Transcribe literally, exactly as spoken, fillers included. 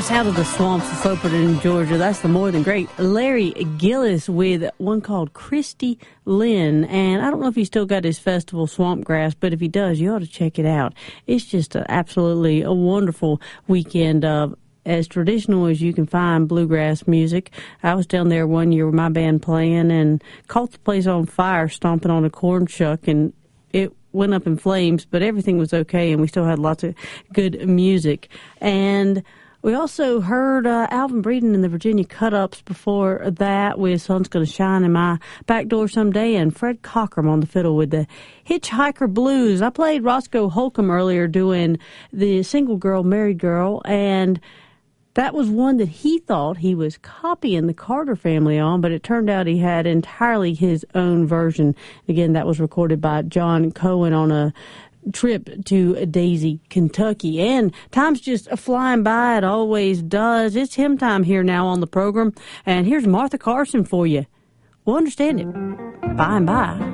Yes, out of the swamps of Soperton, Georgia. That's the more than great Larry Gillis with one called Christy Lynn. And I don't know if he still got his festival Swampgrass, but if he does, you ought to check it out. It's just a, absolutely a wonderful weekend of as traditional as you can find bluegrass music. I was down there one year with my band playing and caught the place on fire stomping on a corn shuck, and it went up in flames, but everything was okay, and we still had lots of good music. And we also heard uh, Alvin Breeden and the Virginia Cut-Ups before that with Sun's Gonna Shine in My Back Door Someday, and Fred Cockrum on the fiddle with the Hitchhiker Blues. I played Roscoe Holcomb earlier doing the Single Girl, Married Girl, and that was one that he thought he was copying the Carter Family on, but it turned out he had entirely his own version. Again, that was recorded by John Cohen on a trip to Daisy, Kentucky. And time's just flying by. It always does. It's hymn time here now on the program. And here's Martha Carson for you. We'll understand it by and by.